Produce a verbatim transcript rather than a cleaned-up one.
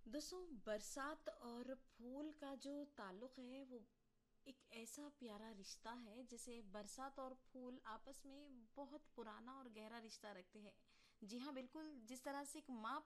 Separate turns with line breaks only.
दोस्तों, बरसात और फूल का जो ताल्लुक है वो एक ऐसा प्यारा रिश्ता है। जैसे बरसात और फूल आपस में बहुत पुराना और गहरा रिश्ता रखते हैं। जी हाँ, बिल्कुल। जिस तरह से एक माँ